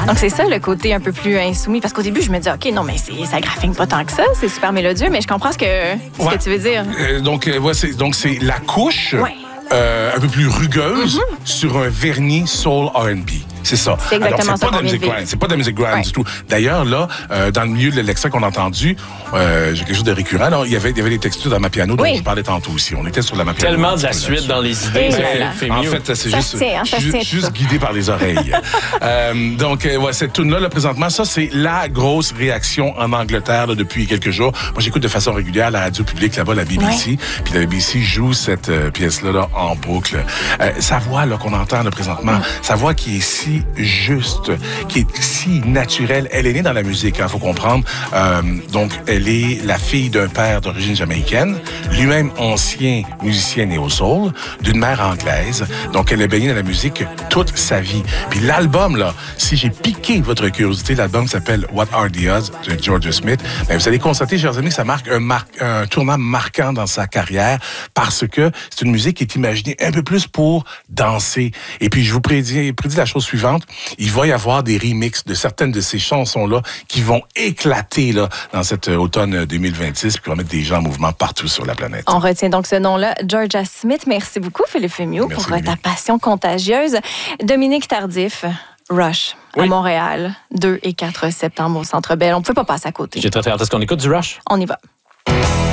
Donc, c'est ça le côté un peu plus insoumis. Parce qu'au début, je me dis, OK, non, mais ça graffine pas tant que ça. C'est super mélodieux, mais je comprends ce que tu veux dire. Donc, c'est la couche un peu plus rugueuse sur un vernis soul R&B. C'est ça. C'est exactement ça. C'est pas de la musique grind du tout. D'ailleurs, là, dans le milieu de l'extrait qu'on a entendu, j'ai quelque chose de récurrent. Là, il y avait des textures dans ma piano dont je parlais tantôt aussi. On était sur la ma piano. Tellement de la suite dans les idées. En fait, c'est juste guidé par les oreilles. Donc, cette tune-là, là, présentement, ça, c'est la grosse réaction en Angleterre là, depuis quelques jours. Moi, j'écoute de façon régulière la radio publique là-bas, la BBC. Puis la BBC joue cette pièce-là là, en boucle. Sa voix là, qu'on entend là, présentement, sa voix qui est si juste, qui est si naturelle. Elle est née dans la musique, il faut comprendre. Donc, elle est la fille d'un père d'origine jamaïcaine, lui-même ancien musicien néo-soul, d'une mère anglaise. Donc, elle est baignée dans la musique toute sa vie. Puis l'album, là, si j'ai piqué votre curiosité, l'album s'appelle What Are the Odds de Georgia Smith. Ben, vous allez constater, chers amis, que ça marque un tournant marquant dans sa carrière parce que c'est une musique qui est imaginée un peu plus pour danser. Et puis, je vous prédis la chose suivante. Il va y avoir des remixes de certaines de ces chansons-là qui vont éclater là, dans cet automne 2026 puis qui vont mettre des gens en mouvement partout sur la planète. On retient donc ce nom-là, Georgia Smith. Merci beaucoup, Philippe Fémiot, pour ta passion contagieuse. Dominique Tardif, Rush, à Montréal, 2 et 4 septembre au Centre Bell. On ne peut pas passer à côté. J'ai très hâte. Est-ce qu'on écoute du Rush? On y va.